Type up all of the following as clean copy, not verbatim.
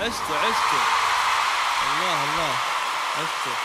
عشتوا الله الله عشتوا.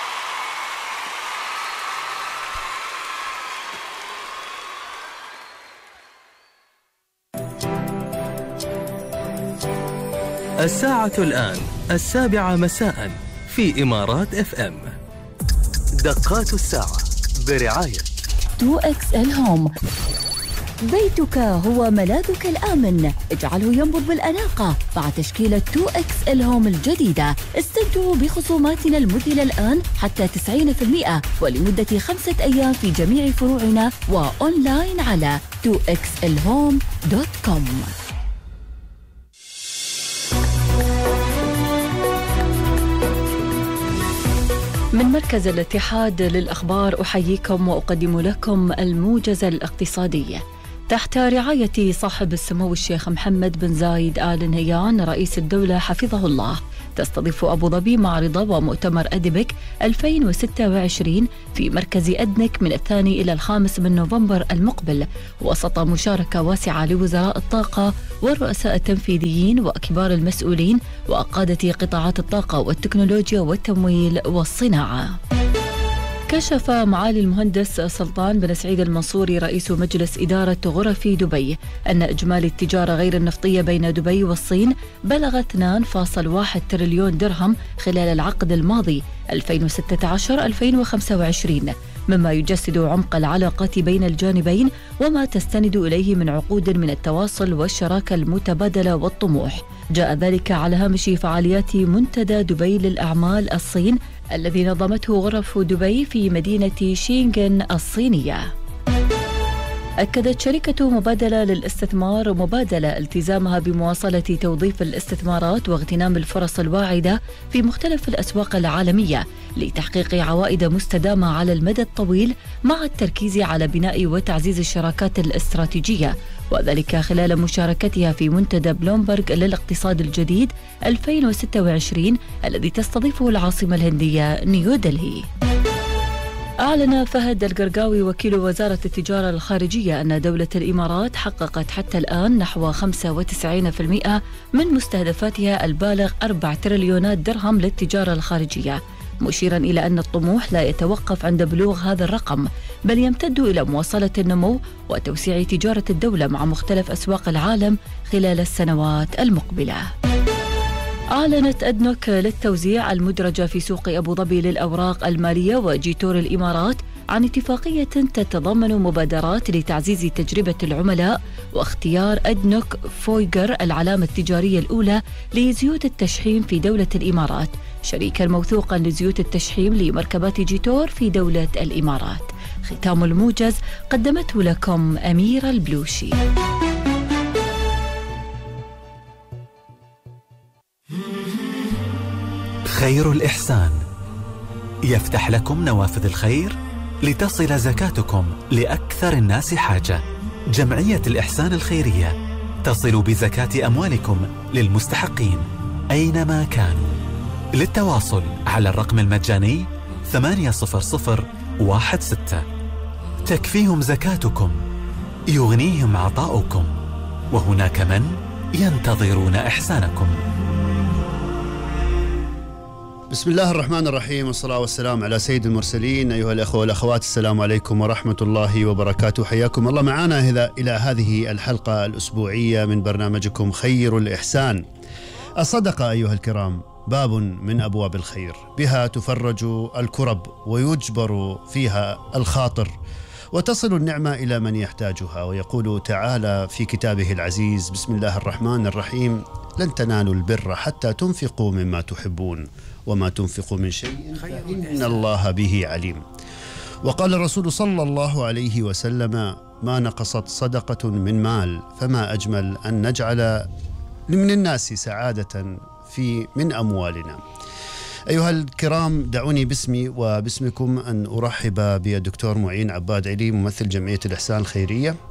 الساعة الآن 7 مساء في إمارات FM. دقات الساعة برعاية 2XL هوم. بيتك هو ملاذك الآمن، اجعله ينبض بالأناقة مع تشكيلة 2XL هوم الجديدة. استمتعوا بخصوماتنا المذهلة الآن حتى 90% ولمدة 5 أيام في جميع فروعنا وأونلاين على 2xlhome.com. من مركز الاتحاد للأخبار أحييكم وأقدم لكم الموجز الاقتصادي تحت رعاية صاحب السمو الشيخ محمد بن زايد آل نهيان رئيس الدولة حفظه الله. تستضيف أبو ظبي معرض ومؤتمر أديبك 2026 في مركز أدنك من 2 إلى 5 من نوفمبر المقبل، وسط مشاركة واسعة لوزراء الطاقة والرؤساء التنفيذيين وكبار المسؤولين وقادة قطاعات الطاقة والتكنولوجيا والتمويل والصناعة. كشف معالي المهندس سلطان بن سعيد المنصوري رئيس مجلس إدارة غرف دبي أن إجمالي التجارة غير النفطية بين دبي والصين بلغ 2.1 تريليون درهم خلال العقد الماضي 2016-2025، مما يجسد عمق العلاقة بين الجانبين وما تستند إليه من عقود من التواصل والشراكة المتبادلة والطموح. جاء ذلك على هامش فعاليات منتدى دبي للأعمال الصين الذي نظمته غرف دبي في مدينة شينغن الصينية. أكدت شركة مبادلة للاستثمار مبادلة التزامها بمواصلة توظيف الاستثمارات واغتنام الفرص الواعدة في مختلف الأسواق العالمية لتحقيق عوائد مستدامة على المدى الطويل مع التركيز على بناء وتعزيز الشراكات الاستراتيجية، وذلك خلال مشاركتها في منتدى بلومبرغ للاقتصاد الجديد 2026 الذي تستضيفه العاصمة الهندية نيودلهي. أعلن فهد القرقاوي وكيل وزارة التجارة الخارجية أن دولة الإمارات حققت حتى الآن نحو 95% من مستهدفاتها البالغ 4 تريليونات درهم للتجارة الخارجية، مشيرا إلى أن الطموح لا يتوقف عند بلوغ هذا الرقم بل يمتد إلى مواصلة النمو وتوسيع تجارة الدولة مع مختلف أسواق العالم خلال السنوات المقبلة. أعلنت أدنك للتوزيع المدرجة في سوق أبو ظبي للأوراق المالية وجيتور الإمارات عن اتفاقية تتضمن مبادرات لتعزيز تجربة العملاء واختيار أدنك فويغر العلامة التجارية الأولى لزيوت التشحيم في دولة الإمارات، شريكا موثوقا لزيوت التشحيم لمركبات جيتور في دولة الإمارات. ختام الموجز قدمته لكم أميرة البلوشي. خير الإحسان يفتح لكم نوافذ الخير لتصل زكاتكم لأكثر الناس حاجة. جمعية الإحسان الخيرية تصل بزكاة أموالكم للمستحقين أينما كانوا. للتواصل على الرقم المجاني 80016. تكفيهم زكاتكم، يغنيهم عطاؤكم، وهناك من ينتظرون إحسانكم. بسم الله الرحمن الرحيم، والصلاة والسلام على سيد المرسلين. أيها الأخوة والأخوات، السلام عليكم ورحمة الله وبركاته. حياكم الله معنا إلى هذه الحلقة الأسبوعية من برنامجكم خير الإحسان. الصدقة أيها الكرام باب من أبواب الخير، بها تفرج الكرب ويجبر فيها الخاطر وتصل النعمة إلى من يحتاجها. ويقول تعالى في كتابه العزيز: بسم الله الرحمن الرحيم: لن تنالوا البر حتى تنفقوا مما تحبون وما تنفقوا من شيء فإن الله به عليم. وقال الرسول صلى الله عليه وسلم: ما نقصت صدقة من مال فما أجمل أن نجعل من الناس سعادة من أموالنا. أيها الكرام، دعوني باسمي وباسمكم أن أرحب بالدكتور معين عباد علي، ممثل جمعية الإحسان الخيرية،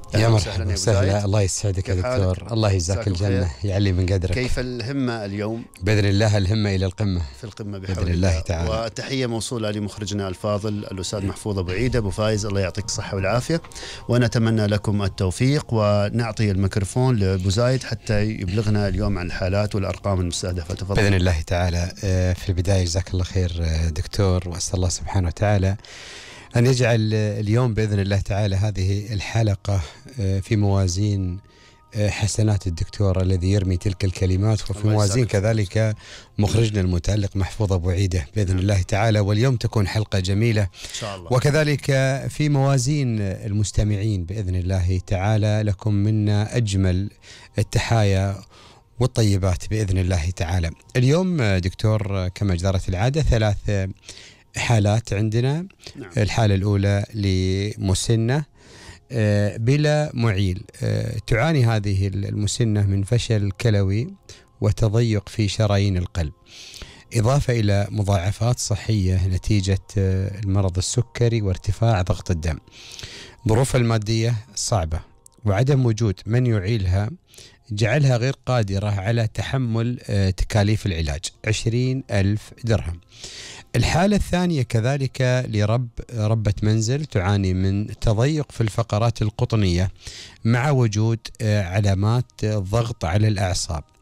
يا مرحبا وسهلا. الله يسعدك يا دكتور، الله يجزاك الجنة، يعلي من قدرك. كيف الهمة اليوم؟ بإذن الله الهمة إلى القمة، في القمة بحول الله تعالى. وتحية موصولة لمخرجنا الفاضل الأستاذ محفوظ أبو عيد أبو فايز، الله يعطيك الصحة والعافية، ونتمنى لكم التوفيق. ونعطي الميكروفون لأبو زايد حتى يبلغنا اليوم عن الحالات والأرقام المستهدفة. تفضل. بإذن الله تعالى. في البداية جزاك الله خير دكتور، وأسأل الله سبحانه وتعالى أن يجعل اليوم بإذن الله تعالى هذه الحلقة في موازين حسنات الدكتور الذي يرمي تلك الكلمات، وفي موازين كذلك مخرجنا المتألق محفوظ أبو عيدة بإذن الله تعالى. واليوم تكون حلقة جميلة إن شاء الله، وكذلك في موازين المستمعين بإذن الله تعالى. لكم منا أجمل التحايا والطيبات بإذن الله تعالى. اليوم دكتور كما جرت العادة 3 حالات عندنا. نعم. الحالة الأولى لمسنة بلا معيل، تعاني هذه المسنة من فشل كلوي وتضيق في شرايين القلب، إضافة إلى مضاعفات صحية نتيجة المرض السكري وارتفاع ضغط الدم. ظروفها المادية صعبة، وعدم وجود من يعيلها جعلها غير قادرة على تحمل تكاليف العلاج 20,000 درهم. الحالة الثانية كذلك ربة منزل تعاني من تضيق في الفقرات القطنية مع وجود علامات ضغط على الأعصاب.